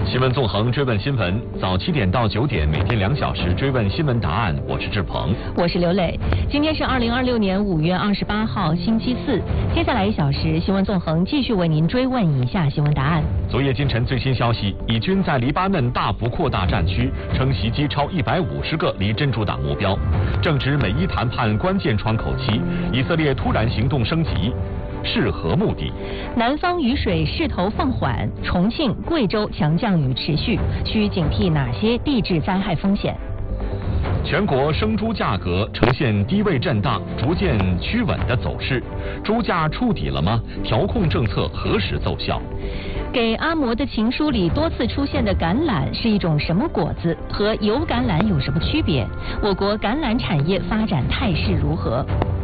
新闻纵横追问新闻，早7点到9点，每天2小时追问新闻答案。我是志鹏， 我是刘磊。今天是2026年5月28号，星期四。接下来1小时，新闻纵横继续为您追问以下新闻答案。 昨夜今晨最新消息，以军在黎巴嫩大幅扩大战区，称袭击超150个离真主党目标。正值美伊谈判关键窗口期，以色列突然行动升级。是何目的？ 南方雨水势头放缓，重庆、贵州强降雨持续，需警惕哪些地质灾害风险？ 全国生猪价格呈现低位震荡、逐渐趋稳的走势，猪价触底了吗？调控政策何时奏效？ 给阿嬷的情书里多次出现的橄榄是一种什么果子？和油橄榄有什么区别？我国橄榄产业发展态势如何？